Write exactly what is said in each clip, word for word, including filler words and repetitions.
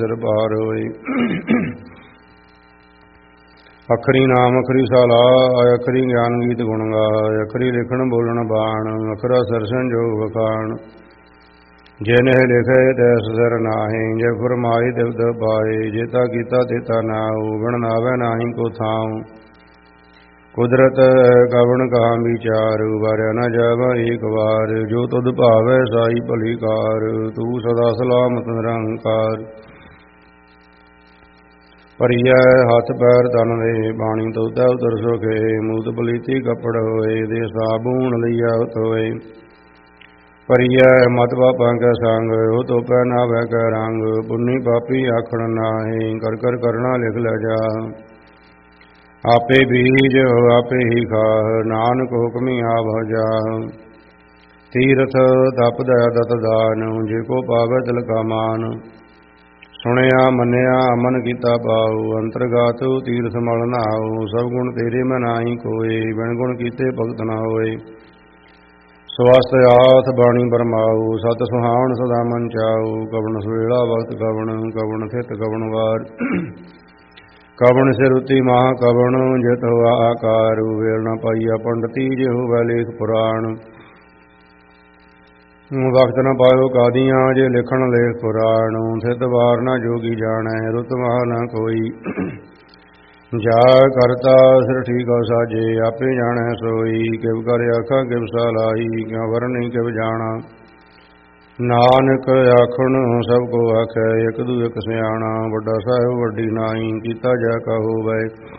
ਸਿਰ ਭਾਰ ਹੋਏ। ਅਖਰੀ ਨਾਮ ਅਖਰੀ ਸਲਾਹ ਅਖਰੀ ਗਿਆਨ ਗੀਤ ਗੁਣ ਗਾਏ। ਅਖਰੀ ਲਿਖਣ ਬੋਲਣ ਬਾਣ ਅਖਰਾ ਸਰਸਨ ਜੋਗ ਵਖਾਣ। ਜੇ ਨਹਿ ਲਿਖੇ ਤੈਸ ਸਿਰ ਨਾਹੀ ਜੇ ਫਰਮਾਈ ਦਿਵ ਦ ਪਾਏ। ਜੇਤਾ ਕੀਤਾ ਤੇਤਾ ਨਾਉ ਗਣ ਨਾਵੇ ਨਾਹੀ ਕੋ ਥਾਉ। ਕੁਦਰਤ ਕਵਣ ਕਹਾ ਵਿਚਾਰ ਵਾਰਿਆ ਨ ਜਾਵਾ ਏਕ ਵਾਰ। ਜੋ ਤੁਧ ਭਾਵੈ ਸਾਈ ਭਲੀ ਕਾਰ ਤੂੰ ਸਦਾ ਸਲਾਮਤ ਨਿਰੰਕਾਰ। ਭਰੀਐ ਹੱਥ ਪੈਰ ਤਨ ਦੇ ਬਾਣੀ ਤੋਤੈ ਉਤਰ ਸੁਖੇ। ਮੂਤ ਪਲੀਤੀ ਕੱਪੜ ਹੋਏ ਦੇ ਸਾਬੂਣ ਲਈਆ ਉਤ ਹੋਏ। ਭਰੀਐ ਮਤ ਪਾਪਾਂ ਕੈ ਸੰਗ ਉਹ ਤੋਪੈ ਨਾਵੈ ਕੈ ਰੰਗ। ਪੁੰਨੀ ਪਾਪੀ ਆਖਣ ਨਾਹੀ ਕਰ ਕਰ ਕਰਣਾ ਲਿਖ ਲੈ ਜਾ। ਆਪੇ ਬੀਜ ਆਪੇ ਹੀ ਖਾਹ ਨਾਨਕ ਹੁਕਮੀ ਆਪ ਜਾ। ਤੀਰਥ ਤਪ ਦਇਆ ਦਤ ਦਾਨ ਜੇ ਕੋ ਪਾਵੈ ਤਿਲ ਕਾ ਮਾਨ। ਸੁਣਿਆ ਮੰਨਿਆ ਅਮਨ ਕੀਤਾ ਪਾਉ ਅੰਤਰਗਤ ਤੀਰਥ ਮਲ ਨਾਉ। ਸਭ ਗੁਣ ਤੇਰੇ ਮੈਂ ਨਾਹੀ ਕੋਏ ਬਿਨ ਗੁਣ ਕੀਤੇ ਭਗਤ ਨਾ ਹੋਏ। ਸਵਸਤ ਆਥ ਬਾਣੀ ਬਰਮਾਉ ਸਤ ਸੁਹਾਵਣ ਸਦਾ ਮਨ ਚਾਉ। ਕਵਣ ਸਵੇਲਾ ਵਕਤ ਕਵਣ ਕਵਣ ਥਿਤ ਕਵਣ ਵਾਰ। ਕਵਣ ਸਿਰੁਤੀ ਮਹਾ ਕਵਣ ਜਿਤ ਹੋਆ ਆਕਾਰ। ਵੇਲ ਨ ਪਾਈਆ ਪੰਡਤੀ ਜੇ ਹੋਵੈ ਲੇਖ ਪੁਰਾਣ। ਵਕਤ ਨ ਪਾਇਓ ਕਾਦੀਆਂ ਜੇ ਲਿਖਣ ਲੇਖ ਪੁਰਾਣ। ਸਿਧ ਵਾਰ ਨ ਜੋਗੀ ਜਾਣੈ ਰੁਤ ਮਹਾ ਨ ਕੋਈ। ਜਾ ਕਰਤਾ ਸਿਰ ਠੀਕ ਸਾਜੇ ਆਪੇ ਜਾਣੈ ਸੋਈ। ਕਿਵ ਕਰ ਆਖਾਂ ਕਿਵ ਸਲਾਹੀ ਕਿਉ ਵਰਨੀ ਕਿਵ ਜਾਣਾ। ਨਾਨਕ ਆਖਣ ਸਭ ਕੋ ਆਖੈ ਇਕ ਦੂ ਇਕ ਸਿਆਣਾ। ਵੱਡਾ ਸਾਹਿਬ ਵੱਡੀ ਨਾਈ ਕੀਤਾ ਜੈ ਕਾ ਹੋਵੈ।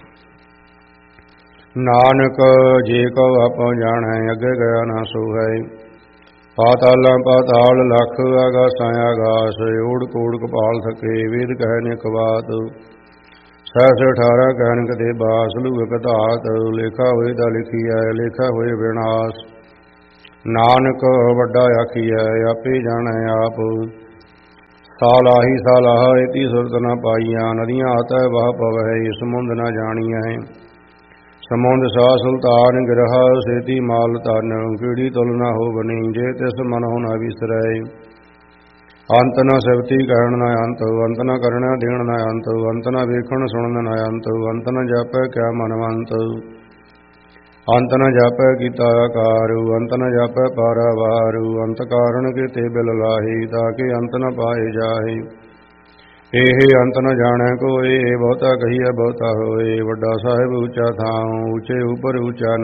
ਨਾਨਕ ਜੇ ਕਉ ਆਪੋ ਜਾਣੈ ਅੱਗੇ ਗਿਆ ਨਾ ਸੋਹੈ। ਪਾਤਾਲਾਂ ਪਾਤਾਲ ਲਖ ਆਗਾਸਾਂ ਆਗਾਸ। ਓੜ ਕੋੜ ਕਪਾਲ ਥਕੇ ਵੇਦ ਕਹਿ ਨਿਕ ਬਾਤ। ਸਹਿਸ ਅਠਾਰਾਂ ਕਹਿਨ ਕਦੇ ਬਾਸ ਲੂ ਇਕ ਧਾਤ। ਲੇਖਾ ਹੋਏ ਤਾਂ ਲਿਖੀਐ ਲੇਖਾ ਹੋਏ ਵਿਨਾਸ਼। ਨਾਨਕ ਵੱਡਾ ਆਖੀਐ ਆਪੇ ਜਾਣੈ ਆਪ। ਸਾਲਾਹੀ ਸਾਲਾਹ ਇਤੀ ਸੁਰਤ ਨ ਪਾਈਆਂ। ਨਦੀਆਂ ਆਤੈ ਵਾਹ ਪਵੈ ਸਮੁੰਦ ਨ ਜਾਣੀਐ। ਸਮੁੰਦ ਸਾ ਸੁਲਤਾਨ ਗਿਰਹਾ ਸੇਤੀ ਮਾਲ ਧਨ। ਕੀੜੀ ਤੁਲ ਨ ਹੋਵਨੀ ਜੇ ਤਿਸ ਮਨਹੁ ਨ ਵਿਸਰੈ। ਅੰਤ ਨ ਸਿਵਤੀ ਕਹਿਣ ਨ ਅੰਤ ਅੰਤ ਨ ਕਰਣਾ ਦੇਣ ਨ ਅੰਤ। ਅੰਤ ਨ ਵੇਖਣ ਸੁਣਨ ਨ ਅੰਤ ਅੰਤ ਨ ਜਾਪੈ ਕਿਆ ਮਨਵੰਤ। ਅੰਤ ਨ ਜਾਪੈ ਕੀਤਾ ਆਕਾਰ ਅੰਤ ਨ ਜਾਪੈ ਪਾਰਾਵਾਰ। ਅੰਤ ਕਾਰਣ ਕੀਤੇ ਬਿਲ ਲਾਹੀ ਤਾਂ ਕਿ ਅੰਤ ਨ ਪਾਏ ਜਾਹੇ। ਇਹ ਅੰਤ ਨ ਜਾਣੈ ਕੋਇ ਬਹੁਤਾ ਕਹੀਐ ਬਹੁਤਾ ਹੋਏ। ਵੱਡਾ ਸਾਹਿਬ ਉੱਚਾ ਥਾਉ ਉੱਚੇ ਉਪਰ ਉੱਚਾ